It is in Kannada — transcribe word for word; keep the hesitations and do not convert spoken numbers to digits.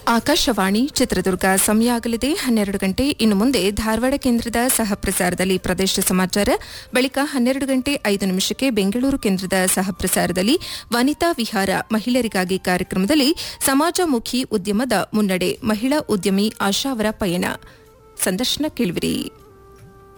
ಆಕಾಶವಾಣಿ ಚಿತ್ರದುರ್ಗ ಸಮಯ ಆಗಲಿದೆ ಹನ್ನೆರಡು ಗಂಟೆ. ಇನ್ನು ಮುಂದೆ ಧಾರವಾಡ ಕೇಂದ್ರದ ಸಹ ಪ್ರಸಾರದಲ್ಲಿ ಪ್ರದೇಶ ಸಮಾಚಾರ, ಬಳಿಕ ಹನ್ನೆರಡು ಗಂಟೆ ಐದು ನಿಮಿಷಕ್ಕೆ ಬೆಂಗಳೂರು ಕೇಂದ್ರದ ಸಹ ಪ್ರಸಾರದಲ್ಲಿ ವನಿತಾ ವಿಹಾರ ಮಹಿಳೆಯರಿಗಾಗಿ ಕಾರ್ಯಕ್ರಮದಲ್ಲಿ ಸಮಾಜಮುಖಿ ಉದ್ಯಮದ ಮುನ್ನಡೆ, ಮಹಿಳಾ ಉದ್ಯಮಿ ಆಶಾ ಅವರ ಪಯಣ ಸಂದರ್ಶನ ಕೇಳುವಿರಿ.